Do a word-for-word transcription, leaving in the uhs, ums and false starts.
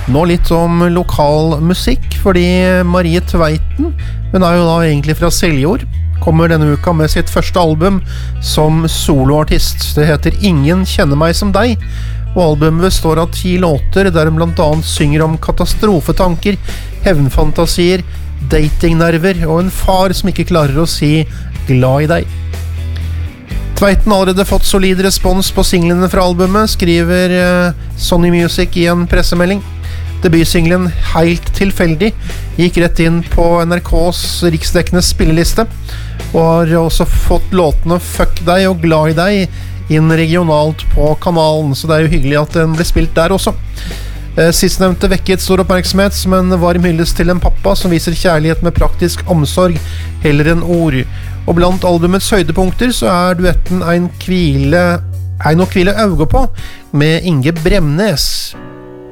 Nå litt om lokal musikk, fordi Marie Tveiten, hun er jo da egentlig fra Seljord, kommer denne uka med sitt første album som soloartist. Det heter Ingen kjenner meg som deg, og albumet består av ti låter, der hun blant annet synger om katastrofetanker, hevnfantasier, datingnerver og en far som ikke klarer å si glad i deg. Tveiten har allerede fått solid respons på singlene fra albumet, skriver uh, Sony Music i en pressemelding. Debutsinglen Helt tilfeldig gikk rett inn på N R K's riksdekkende spilleliste, og har også fått låtene Fuck deg og Glad i deg inn regionalt på kanalen, så det er jo hyggelig at den ble spilt der også. Sistnevnte vekket stor oppmerksomhet som en varm hyllest til en pappa som viser kjærlighet med praktisk omsorg heller enn ord. Og blant albumets høydepunkter så er duetten Ein kvile, Ein å kvile øyne på med Inge Bremnes.